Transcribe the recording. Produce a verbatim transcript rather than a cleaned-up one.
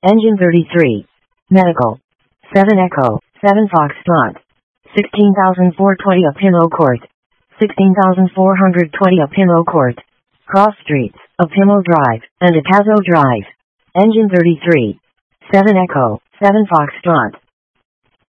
Engine thirty-three. Medical. seven Echo, seven Foxtrot. sixteen thousand four hundred twenty up Pimmo Court. sixteen thousand four hundred twenty up Pimmo Court. Cross streets, of Pimmo Drive, and Atazo Drive. Engine thirty-three. seven Echo, seven Foxtrot.